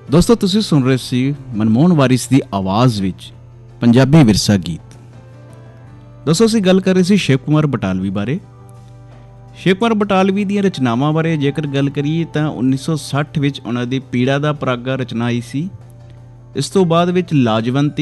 ਦੋਸਤੋ ਤੁਸੀਂ ਸੁਣ ਰਹੇ ਸੀ ਮਨਮੋਹਨ ਵਾਰਿਸ ਦੀ ਆਵਾਜ਼ ਵਿੱਚ ਪੰਜਾਬੀ ਵਿਰਸਾ ਗੀਤ। ਦੋਸਤੋ ਅਸੀਂ ਗੱਲ ਕਰ ਰਹੇ ਸੀ ਸ਼ਿਵ ਕੁਮਾਰ ਬਟਾਲਵੀ ਬਾਰੇ। ਸ਼ਿਵ ਕੁਮਾਰ ਬਟਾਲਵੀ ਦੀਆਂ ਰਚਨਾਵਾਂ ਬਾਰੇ ਜੇਕਰ ਗੱਲ ਕਰੀਏ ਤਾਂ 1960 ਵਿੱਚ ਉਹਨਾਂ ਦੀ ਪੀੜਾ ਦਾ ਪਰਾਗਾ ਰਚਨਾ ਆਈ ਸੀ। ਇਸ ਤੋਂ ਬਾਅਦ ਵਿੱਚ ਲਾਜਵੰਤੀ